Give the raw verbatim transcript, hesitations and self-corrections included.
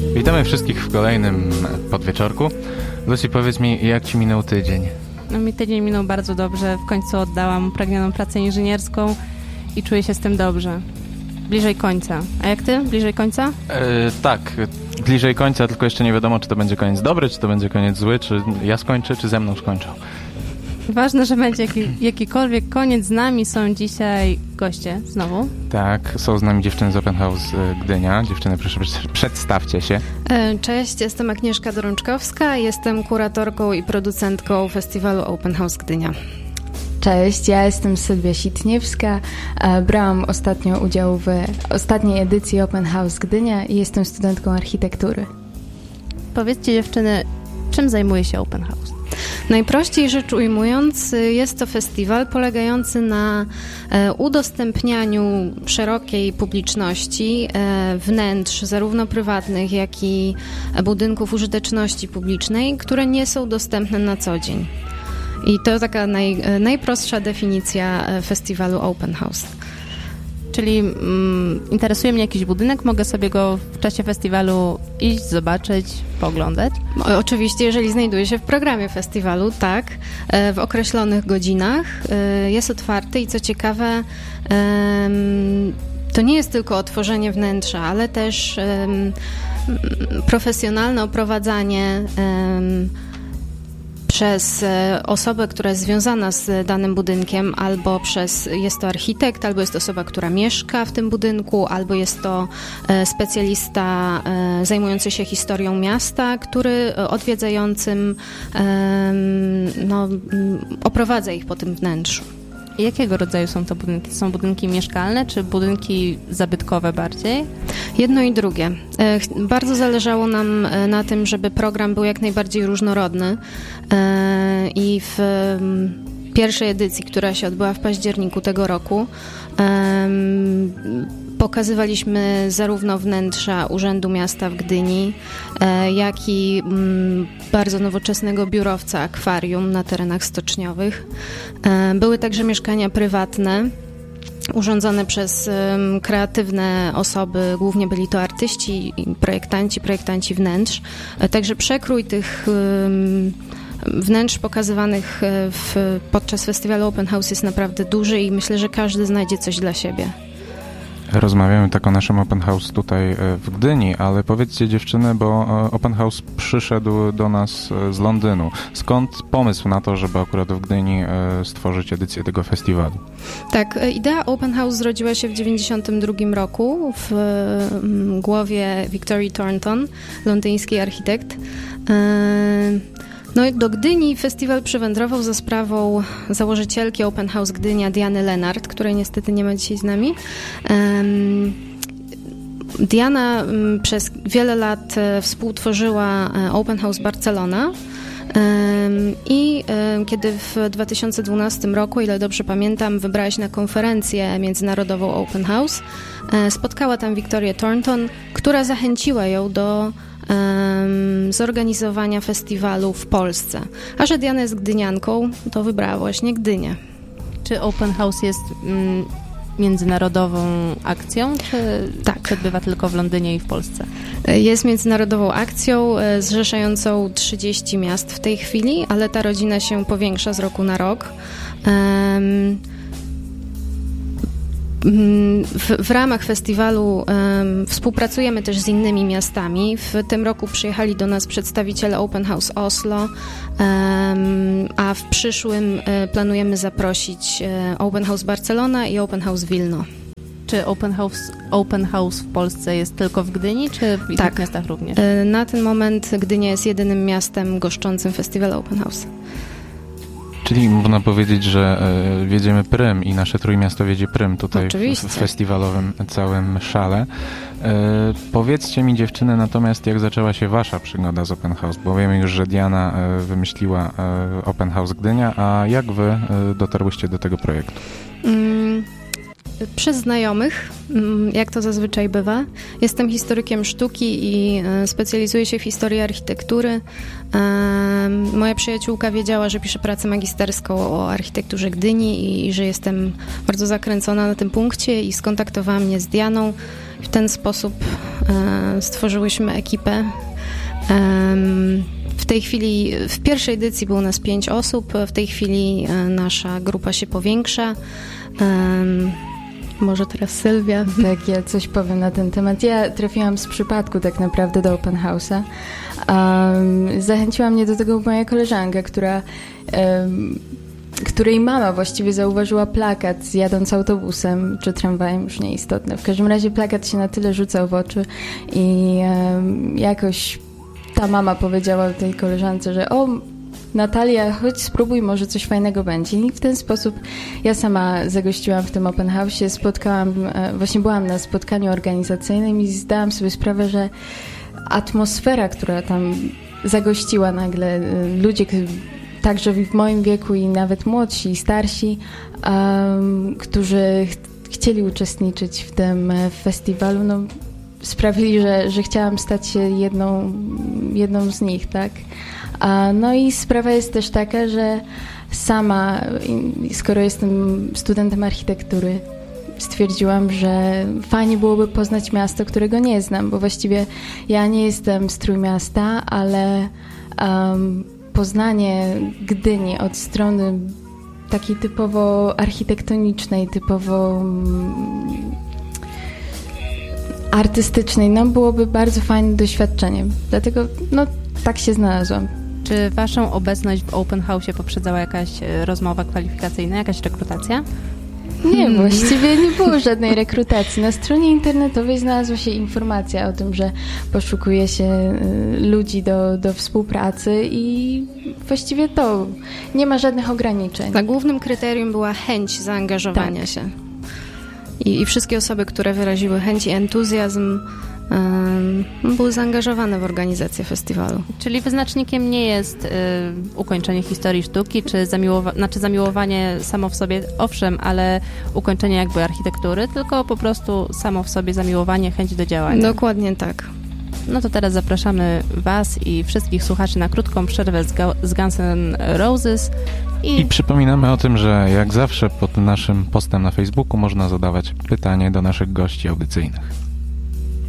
Witamy wszystkich w kolejnym podwieczorku. Lucy, powiedz mi, jak Ci minął tydzień? No mi tydzień minął bardzo dobrze. W końcu oddałam upragnioną pracę inżynierską i czuję się z tym dobrze. Bliżej końca. A jak Ty? Bliżej końca? Yy, tak, bliżej końca, tylko jeszcze nie wiadomo, czy to będzie koniec dobry, czy to będzie koniec zły, czy ja skończę, czy ze mną skończą. Ważne, że będzie jaki, jakikolwiek koniec. Z nami są dzisiaj goście znowu. Tak, są z nami dziewczyny z Open House Gdynia. Dziewczyny, proszę, przedstawcie się. Cześć, jestem Agnieszka Dorączkowska, jestem kuratorką i producentką festiwalu Open House Gdynia. Cześć, ja jestem Sylwia Sitniewska. Brałam ostatnio udział w ostatniej edycji Open House Gdynia i jestem studentką architektury. Powiedzcie, dziewczyny, czym zajmuje się Open House? Najprościej rzecz ujmując, jest to festiwal polegający na udostępnianiu szerokiej publiczności wnętrz zarówno prywatnych, jak i budynków użyteczności publicznej, które nie są dostępne na co dzień. I to taka naj, najprostsza definicja festiwalu Open House. Czyli mm, interesuje mnie jakiś budynek, mogę sobie go w czasie festiwalu iść, zobaczyć, pooglądać? Oczywiście, jeżeli znajduje się w programie festiwalu, tak, w określonych godzinach jest otwarty i co ciekawe, to nie jest tylko otworzenie wnętrza, ale też profesjonalne oprowadzanie przez osobę, która jest związana z danym budynkiem, albo przez, jest to architekt, albo jest to osoba, która mieszka w tym budynku, albo jest to specjalista zajmujący się historią miasta, który odwiedzającym no, oprowadza ich po tym wnętrzu. Jakiego rodzaju są to budynki? Są budynki mieszkalne, czy budynki zabytkowe bardziej? Jedno i drugie. Bardzo zależało nam na tym, żeby program był jak najbardziej różnorodny i w pierwszej edycji, która się odbyła w październiku tego roku, pokazywaliśmy zarówno wnętrza Urzędu Miasta w Gdyni, jak i bardzo nowoczesnego biurowca akwarium na terenach stoczniowych. Były także mieszkania prywatne, urządzone przez kreatywne osoby, głównie byli to artyści, projektanci, projektanci wnętrz. Także przekrój tych wnętrz pokazywanych w, podczas festiwalu Open House jest naprawdę duży i myślę, że każdy znajdzie coś dla siebie. Rozmawiamy tak o naszym Open House tutaj w Gdyni, ale powiedzcie, dziewczyny, bo Open House przyszedł do nas z Londynu. Skąd pomysł na to, żeby akurat w Gdyni stworzyć edycję tego festiwalu? Tak, idea Open House zrodziła się w dziewięćdziesiątym drugim roku w głowie Victorii Thornton, londyńskiej architekt. No i do Gdyni festiwal przywędrował za sprawą założycielki Open House Gdynia, Diany Lennart, której niestety nie ma dzisiaj z nami. Diana przez wiele lat współtworzyła Open House Barcelona i kiedy w dwa tysiące dwunastym roku, ile dobrze pamiętam, wybrała się na konferencję międzynarodową Open House, spotkała tam Victorię Thornton, która zachęciła ją do zorganizowania festiwalu w Polsce. A że Diana jest gdynianką, to wybrała właśnie Gdynię. Czy Open House jest mm, międzynarodową akcją, czy tak. odbywa tylko w Londynie i w Polsce? Jest międzynarodową akcją zrzeszającą trzydzieści miast w tej chwili, ale ta rodzina się powiększa z roku na rok. Um, W, w ramach festiwalu um, współpracujemy też z innymi miastami. W tym roku przyjechali do nas przedstawiciele Open House Oslo, um, a w przyszłym um, planujemy zaprosić um, Open House Barcelona i Open House Wilno. Czy Open House, Open House w Polsce jest tylko w Gdyni, czy w innych tak. miastach również? Na ten moment Gdynia jest jedynym miastem goszczącym festiwal Open House. Czyli można powiedzieć, że e, wiedziemy prym i nasze Trójmiasto wiedzie prym tutaj w, w festiwalowym całym szale. E, powiedzcie mi, dziewczyny, natomiast jak zaczęła się wasza przygoda z Open House? Bo wiemy już, że Diana e, wymyśliła e, Open House Gdynia, a jak wy e, dotarłyście do tego projektu? Mm. Przez znajomych, jak to zazwyczaj bywa. Jestem historykiem sztuki i specjalizuję się w historii architektury. Moja przyjaciółka wiedziała, że piszę pracę magisterską o architekturze Gdyni i że jestem bardzo zakręcona na tym punkcie i skontaktowała mnie z Dianą. W ten sposób stworzyłyśmy ekipę. W tej chwili, w pierwszej edycji było nas pięć osób, w tej chwili nasza grupa się powiększa. Może teraz Sylwia? Tak, ja coś powiem na ten temat. Ja trafiłam z przypadku tak naprawdę do Open House'a. Um, zachęciła mnie do tego moja koleżanka, która, um, której mama właściwie zauważyła plakat jadąc autobusem czy tramwajem, już nieistotne. W każdym razie plakat się na tyle rzucał w oczy i um, jakoś ta mama powiedziała tej koleżance, że o, Natalia, chodź spróbuj, może coś fajnego będzie. I w ten sposób ja sama zagościłam w tym Open House'ie, spotkałam, właśnie byłam na spotkaniu organizacyjnym i zdałam sobie sprawę, że atmosfera, która tam zagościła nagle, ludzie, także w moim wieku i nawet młodsi, starsi, um, którzy ch- chcieli uczestniczyć w tym festiwalu, no, sprawili, że, że chciałam stać się jedną, jedną z nich, tak? No i sprawa jest też taka, że sama, skoro jestem studentem architektury, stwierdziłam, że fajnie byłoby poznać miasto, którego nie znam, bo właściwie ja nie jestem z Trójmiasta, ale um, poznanie Gdyni od strony takiej typowo architektonicznej, typowo um, artystycznej, no byłoby bardzo fajnym doświadczeniem. Dlatego no tak się znalazłam. Czy waszą obecność w Open House'ie poprzedzała jakaś rozmowa kwalifikacyjna, jakaś rekrutacja? Nie, właściwie nie było żadnej rekrutacji. Na stronie internetowej znalazła się informacja o tym, że poszukuje się ludzi do, do współpracy i właściwie to nie ma żadnych ograniczeń. Tak, głównym kryterium była chęć zaangażowania tak. się. I, I wszystkie osoby, które wyraziły chęć i entuzjazm, um, były zaangażowane w organizację festiwalu. Czyli wyznacznikiem nie jest y, ukończenie historii sztuki, czy zamiłowa- znaczy zamiłowanie samo w sobie, owszem, ale ukończenie jakby architektury, tylko po prostu samo w sobie zamiłowanie, chęć do działania. Dokładnie tak. No to teraz zapraszamy was i wszystkich słuchaczy na krótką przerwę z, Ga- z Guns N' Roses. I... I przypominamy o tym, że jak zawsze pod naszym postem na Facebooku można zadawać pytanie do naszych gości audycyjnych.